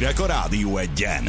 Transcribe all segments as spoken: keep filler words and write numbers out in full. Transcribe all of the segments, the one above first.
hírek a Rádió Egyen.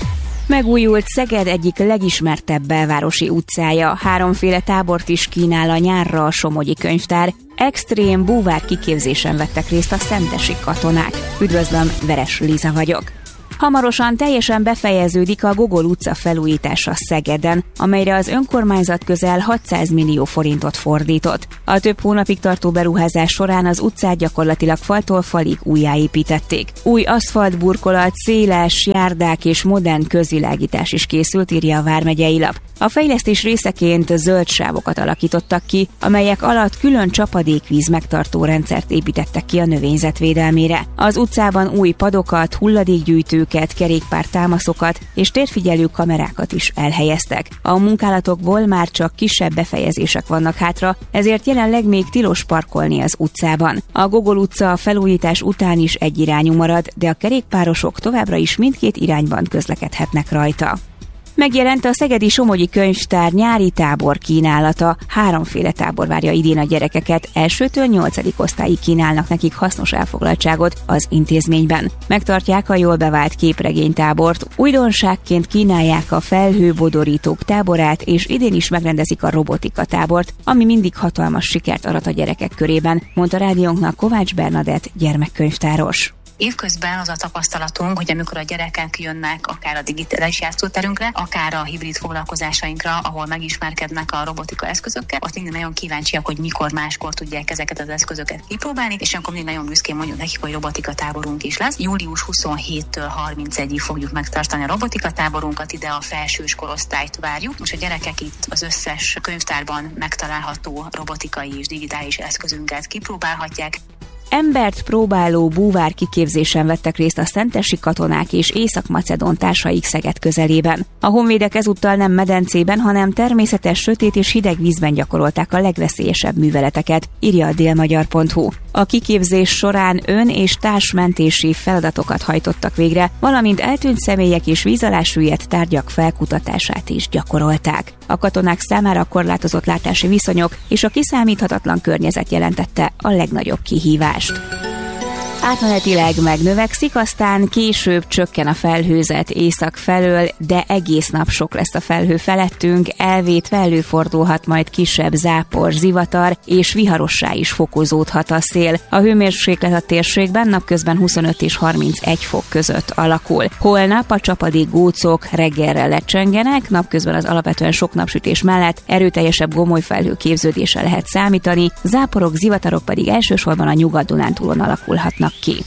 Megújult Szeged egyik legismertebb belvárosi utcája. Háromféle tábort is kínál a nyárra a Somogyi Könyvtár. Extrém búvár kiképzésen vettek részt a szentesi katonák. Üdvözlöm, Veres Liza vagyok. Hamarosan teljesen befejeződik a Gogol utca felújítása Szegeden, amelyre az önkormányzat közel hatszáz millió forintot fordított. A több hónapig tartó beruházás során az utcát gyakorlatilag faltól falig újjáépítették. Új aszfaltburkolat, széles járdák és modern közvilágítás is készült, írja a Vármegyei Lap. A fejlesztés részeként zöld sávokat alakítottak ki, amelyek alatt külön csapadékvíz megtartó rendszert építettek ki a növényzet védelmére. Az utcában új padokat, hulladékgyűjtőket, kerékpártámaszokat és térfigyelő kamerákat is elhelyeztek. A munkálatokból már csak kisebb befejezések vannak hátra, ezért jelenleg még tilos parkolni az utcában. A Gogol utca a felújítás után is egyirányú marad, de a kerékpárosok továbbra is mindkét irányban közlekedhetnek rajta. Megjelent a Szegedi Somogyi Könyvtár nyári tábor kínálata. Háromféle tábor várja idén a gyerekeket, elsőtől nyolcadik osztályig kínálnak nekik hasznos elfoglaltságot az intézményben. Megtartják a jól bevált képregénytábort, újdonságként kínálják a felhőbodorítók táborát, és idén is megrendezik a robotika tábort, ami mindig hatalmas sikert arat a gyerekek körében, mondta rádiónknak Kovács Bernadett gyermekkönyvtáros. Évközben az a tapasztalatunk, hogy amikor a gyerekek jönnek akár a digitális játszóterünkre, akár a hibrid foglalkozásainkra, ahol megismerkednek a robotika eszközökkel, ott mindig nagyon kíváncsiak, hogy mikor máskor tudják ezeket az eszközöket kipróbálni, és akkor mindig nagyon büszkén mondjuk nekik, hogy robotika táborunk is lesz. július huszonhétől harmincegyig fogjuk megtartani a robotika táborunkat, ide a felsős korosztályt várjuk. Most a gyerekek itt az összes könyvtárban megtalálható robotikai és digitális eszközünket kipróbálhatják. Embert próbáló búvár kiképzésen vettek részt a szentesi katonák és észak-macedón társaik Szeged közelében. A honvédek ezúttal nem medencében, hanem természetes, sötét és hideg vízben gyakorolták a legveszélyesebb műveleteket, írja a délmagyar pont hu. A kiképzés során ön- és társmentési feladatokat hajtottak végre, valamint eltűnt személyek és víz alá süllyedt tárgyak felkutatását is gyakorolták. A katonák számára korlátozott látási viszonyok és a kiszámíthatatlan környezet jelentette a legnagyobb kihívást. Átmenetileg megnövekszik, aztán később csökken a felhőzet észak felől, de egész nap sok lesz a felhő felettünk, elvétve előfordulhat majd kisebb zápor, zivatar, és viharossá is fokozódhat a szél. A hőmérséklet a térségben napközben huszonöt és harmincegy fok között alakul. Holnap a csapadék gócok reggelre lecsengenek, napközben az alapvetően sok napsütés mellett erőteljesebb gomolyfelhő képződésre lehet számítani, záporok, zivatarok pedig elsősorban a Nyugat-Dunántúlon alakulhatnak ki.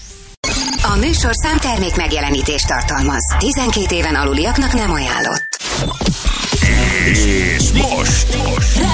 A műsorszám termék megjelenítést tartalmaz. tizenkét éven aluliaknak nem ajánlott. És most, most